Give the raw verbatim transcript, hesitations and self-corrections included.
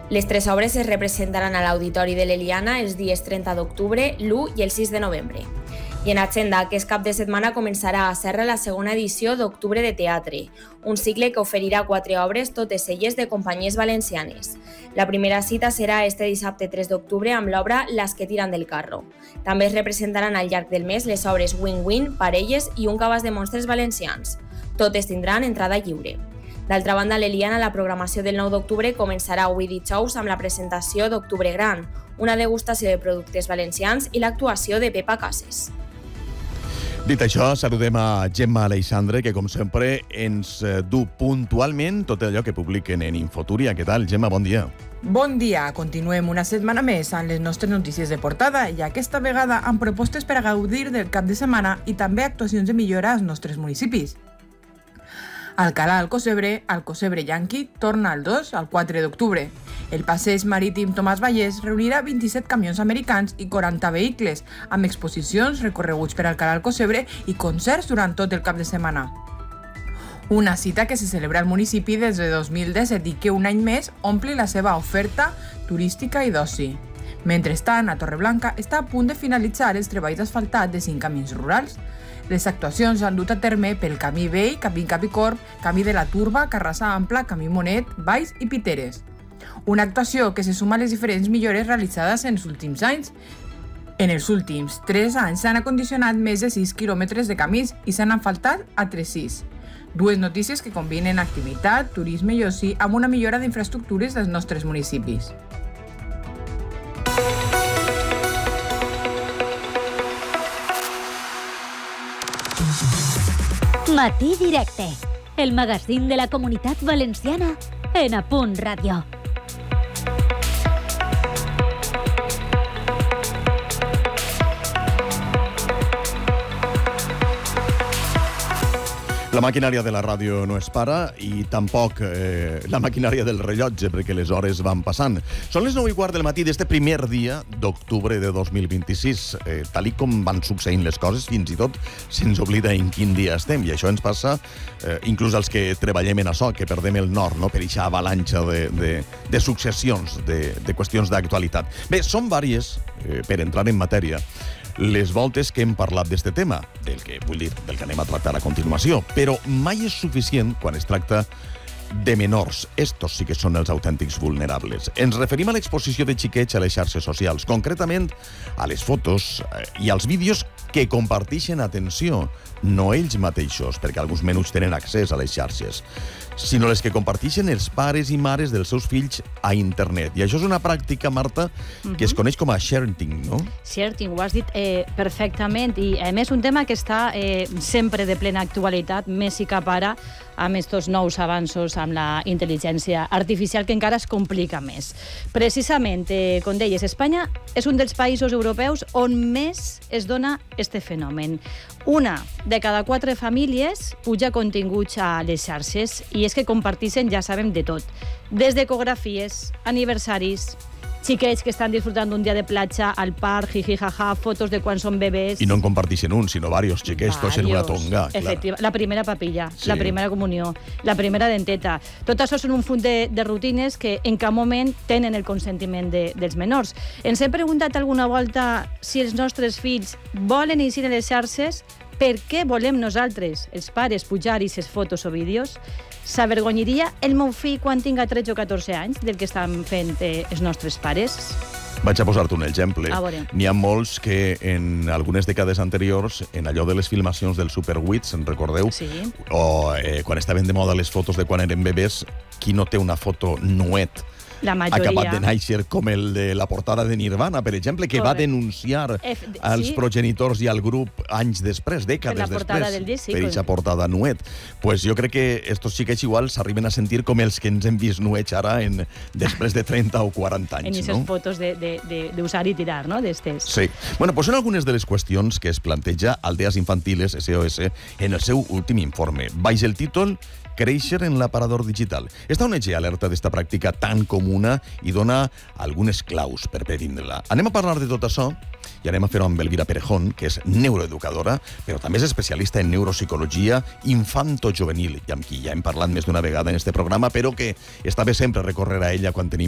Les tres obres es representaran a l'Auditori de l'Eliana els dies trenta d'octubre, l'u i el sis de novembre. I en agenda, aquest cap de setmana començarà a Serra la segona edició d'Octubre de Teatre, un cicle que oferirà quatre obres, totes elles de companyies valencianes. La primera cita serà este dissabte tres d'octubre amb l'obra Las que tiran del carro. També es representaran al llarg del mes les obres Win-Win, Parelles i Un cabàs de monstres valencians. Totes tindran entrada lliure. D'altra banda, a l'Eliana, la programació del nou d'octubre començarà avui dijous amb la presentació d'Octubre Gran, una degustació de productes valencians i l'actuació de Pepa Cases. Dit això, saludem a Gemma Aleixandre, que com sempre ens du puntualment tot allò que publiquen en Infotúria. Què tal, Gemma? Bon dia. Bon dia. Continuem una setmana més amb les nostres notícies de portada i aquesta vegada amb propostes per a gaudir del cap de setmana i també actuacions de millora als nostres municipis. Alcalà Alcocebre, Alcocebre Yanqui, torna el dos al quatre d'octubre. El passeig marítim Tomàs Vallès reunirà vint-i-set camions americans i quaranta vehicles, amb exposicions, recorreguts per Alcalà Alcocebre i concerts durant tot el cap de setmana. Una cita que se celebra al municipi des de dos mil disset i que un any més omple la seva oferta turística i d'oci. Mentrestant, a Torreblanca està a punt de finalitzar els treballs asfaltats de cinc camins rurals. Les actuacions s'han dut a terme pel Camí Vell, Camí Capicorb, Camí de la Turba, Carrassa Ampla, Camí Monet, Valls i Piteres. Una actuació que se suma a les diferents millores realitzades en els últims anys. En els últims tres anys s'han acondicionat més de sis quilòmetres de camins i s'han asfaltat altres sis. Dues notícies que combinen activitat, turisme i oci amb una millora d'infraestructures dels nostres municipis. Matí Directe, el magazín de la Comunitat Valenciana en A Punt Ràdio. La maquinària de la ràdio no es para i tampoc eh, la maquinària del rellotge, perquè les hores van passant. Són les nou i quart del matí d'este primer dia d'octubre de dos mil vint-i-sis. Eh, tal i com van succeint les coses, fins i tot se'ns oblida en quin dia estem. I això ens passa eh, inclús als que treballem en açò, que perdem el nord, no?, per eixa avalanxa de, de, de successions, de, de qüestions d'actualitat. Bé, són vàries, eh, per entrar en matèria, les voltes que hem parlat d'este tema, del que vull dir, del que anem a tractar a continuació, però mai és suficient quan es tracta de menors. Estos sí que són els autèntics vulnerables. Ens referim a l'exposició de xiquets a les xarxes socials, concretament a les fotos i als vídeos que comparteixen, atenció, no ells mateixos, perquè alguns menuts tenen accés a les xarxes, sinó les que comparteixen els pares i mares dels seus fills a internet. I això és una pràctica, Marta, que uh-huh. es coneix com a sharing, no? Sharing, ho has dit eh, perfectament. I, a més, un tema que està eh, sempre de plena actualitat, més i cap ara, amb aquests nous avanços amb la intel·ligència artificial, que encara es complica més. Precisament, eh, com deies, Espanya és un dels països europeus on més es dona este fenomen. Una de cada quatre famílies puja continguts a les xarxes i és que comparteixen, ja sabem, de tot. Des d'ecografies, aniversaris, xiquets que estan disfrutant d'un dia de platja al parc, jiji, jaja, fotos de quan són bebès. I no en comparteixen un, sinó varios xiquets, tots en una tonga. Efectiva. La primera papilla, sí. La primera comunió, la primera denteta. Tot això són un funt de, de rutines que en cap moment tenen el consentiment de, dels menors. Ens hem preguntat alguna volta si els nostres fills volen eixir a les xarxes. Per què volem nosaltres, els pares, pujar aquestes fotos o vídeos? S'avergonyiria el meu fill quan tinga tretze o catorze anys del que estan fent eh, els nostres pares? Vaig a posar-te un exemple. N'hi ha molts que en algunes dècades anteriors, en allò de les filmacions del Super vuit, se'n recordeu? Sí. O eh, quan estaven de moda les fotos de quan eren bebès, qui no té una foto nuet? La majoria. Acabat de néixer, com el de la portada de Nirvana, per exemple, que Correcte. va denunciar F als sí. progenitors i al grup anys després, dècades per la portada després, del disc, sí, per aquesta portada nuet. Pues jo crec que estos xiquets igual s'arriben a sentir com els que ens hem vist nuets ara en, després de trenta o quaranta anys. En aquestes no? fotos d'usar i tirar, no?, d'estes. Sí. Bueno, pues són algunes de les qüestions que es planteja Aldeas Infantiles, S O S, en el seu últim informe. Baix el títol Créixer en l'aparador digital. Esta O N G alerta d'esta pràctica tan comuna i dona algunes claus per previndre-la. Anem a parlar de tot això i anem a fer-ho amb Elvira Perejón, que és neuroeducadora, però també és especialista en neuropsicologia infanto-juvenil, i amb qui ja hem parlat més d'una vegada en este programa, però que està bé sempre recórrer a ella quan tenim